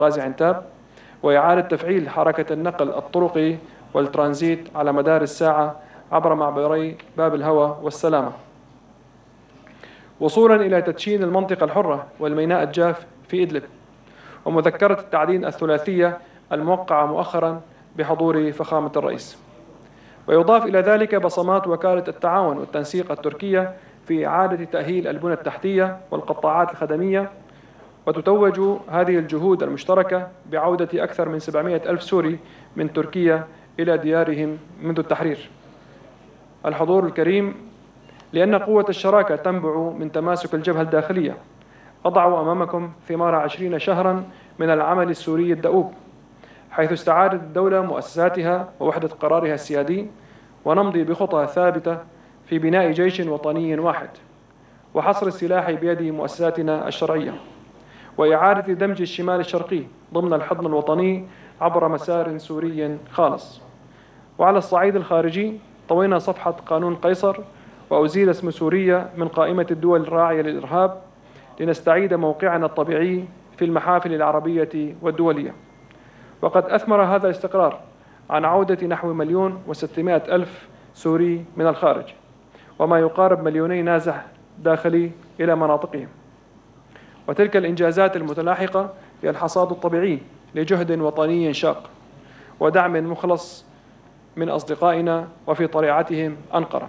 غازي عنتاب، وإعادة تفعيل حركة النقل الطرقي والترانزيت على مدار الساعة عبر معبري باب الهوى والسلامة، وصولا إلى تدشين المنطقة الحرة والميناء الجاف في إدلب، ومذكرة التعدين الثلاثية الموقعة مؤخرا بحضور فخامة الرئيس. ويضاف إلى ذلك بصمات وكالة التعاون والتنسيق التركية في إعادة تأهيل البنى التحتية والقطاعات الخدمية، وتتوج هذه الجهود المشتركة بعودة أكثر من 700 ألف سوري من تركيا إلى ديارهم منذ التحرير. الحضور الكريم، لأن قوة الشراكة تنبع من تماسك الجبهة الداخلية، أضع أمامكم ثمار 20 شهرا من العمل السوري الدؤوب، حيث استعادت الدولة مؤسساتها ووحدة قرارها السيادي، ونمضي بخطى ثابتة في بناء جيش وطني واحد، وحصر السلاح بيد مؤسساتنا الشرعية، وإعادة دمج الشمال الشرقي ضمن الحضن الوطني عبر مسار سوري خالص. وعلى الصعيد الخارجي طوينا صفحة قانون قيصر، وأزيل اسم سوريا من قائمة الدول الراعية للإرهاب، لنستعيد موقعنا الطبيعي في المحافل العربية والدولية. وقد أثمر هذا الاستقرار عن عودة نحو 1,600,000 سوري من الخارج، وما يقارب 2,000,000 نازح داخلي إلى مناطقهم. وتلك الإنجازات المتلاحقة هي الحصاد الطبيعي لجهد وطني شاق ودعم مخلص من أصدقائنا وفي طليعتهم أنقرة.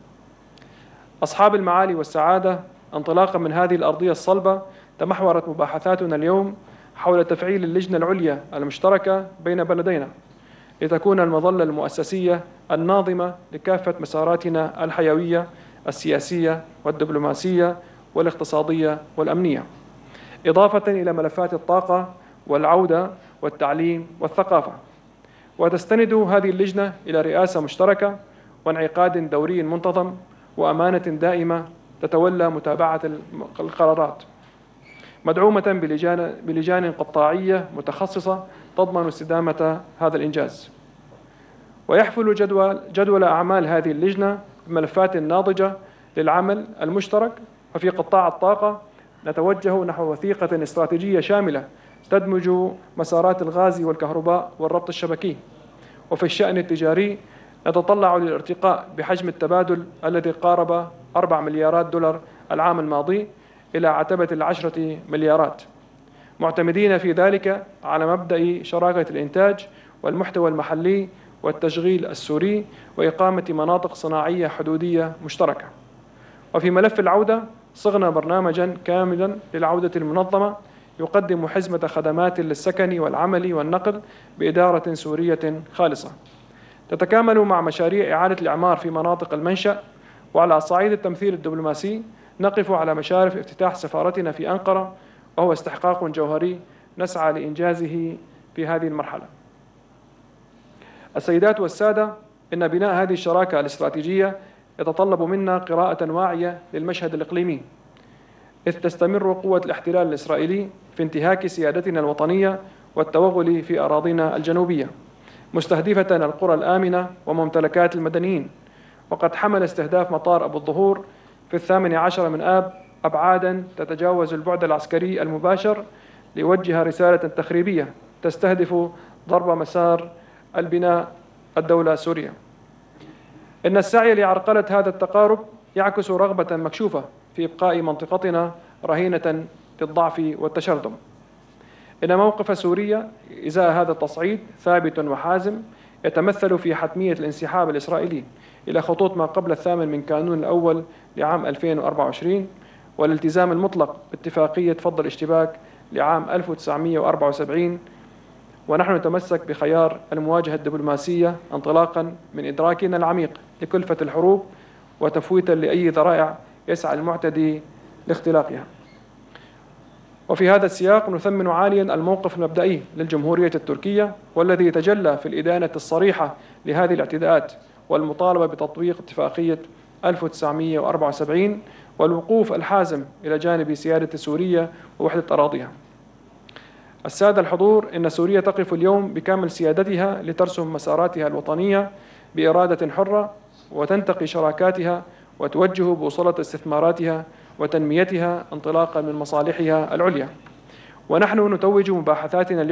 أصحاب المعالي والسعادة، انطلاقا من هذه الأرضية الصلبة تمحورت مباحثاتنا اليوم حول تفعيل اللجنة العليا المشتركة بين بلدينا، لتكون المظلة المؤسسية الناظمة لكافة مساراتنا الحيوية السياسية والدبلوماسية والاقتصادية والأمنية، إضافة إلى ملفات الطاقة والعودة والتعليم والثقافة. وتستند هذه اللجنة إلى رئاسة مشتركة وانعقاد دوري منتظم وأمانة دائمة تتولى متابعة القرارات، مدعومة بلجان قطاعية متخصصة تضمن استدامة هذا الإنجاز. ويحفل جدول أعمال هذه اللجنة بملفات ناضجة للعمل المشترك. وفي قطاع الطاقة نتوجه نحو وثيقة استراتيجية شاملة تدمج مسارات الغاز والكهرباء والربط الشبكي. وفي الشأن التجاري نتطلع للارتقاء بحجم التبادل الذي قارب 4 مليارات دولار العام الماضي إلى عتبة 10 مليارات، معتمدين في ذلك على مبدأ شراكة الإنتاج والمحتوى المحلي والتشغيل السوري وإقامة مناطق صناعية حدودية مشتركة. وفي ملف العودة صغنا برنامجا كاملا للعودة المنظمة يقدم حزمة خدمات للسكن والعمل والنقل بإدارة سورية خالصة، تتكامل مع مشاريع إعادة الإعمار في مناطق المنشأ. وعلى صعيد التمثيل الدبلوماسي نقف على مشارف افتتاح سفارتنا في أنقرة، وهو استحقاق جوهري نسعى لإنجازه في هذه المرحلة. السيدات والسادة، إن بناء هذه الشراكة الاستراتيجية يتطلب منا قراءة واعية للمشهد الإقليمي، إذ تستمر قوة الاحتلال الإسرائيلي في انتهاك سيادتنا الوطنية والتوغل في أراضينا الجنوبية، مستهدفة القرى الآمنة وممتلكات المدنيين. وقد حمل استهداف مطار أبو الظهور في 18 من آب أبعاداً تتجاوز البعد العسكري المباشر، ليوجه رسالة تخريبية تستهدف ضرب مسار البناء الدولة سوريا. إن السعي لعرقلة هذا التقارب يعكس رغبة مكشوفة في إبقاء منطقتنا رهينة للضعف والتشرذم. إن موقف سوريا إزاء هذا التصعيد ثابت وحازم، يتمثل في حتمية الانسحاب الإسرائيلي إلى خطوط ما قبل 8 من كانون الأول لعام 2024، والالتزام المطلق باتفاقية فض الاشتباك لعام 1974. ونحن نتمسك بخيار المواجهة الدبلوماسية انطلاقا من إدراكنا العميق لكلفة الحروب، وتفويتا لأي ذرائع يسعى المعتدي لاختلاقها. وفي هذا السياق نثمن عاليا الموقف المبدئي للجمهورية التركية، والذي يتجلى في الإدانة الصريحة لهذه الاعتداءات والمطالبة بتطبيق اتفاقية 1974 والوقوف الحازم إلى جانب سيادة سوريا ووحدة أراضيها. السادة الحضور، إن سوريا تقف اليوم بكامل سيادتها لترسم مساراتها الوطنية بإرادة حرة، وتنتقي شراكاتها وتوجه بوصلة استثماراتها وتنميتها انطلاقا من مصالحها العليا. ونحن نتوج مباحثاتنا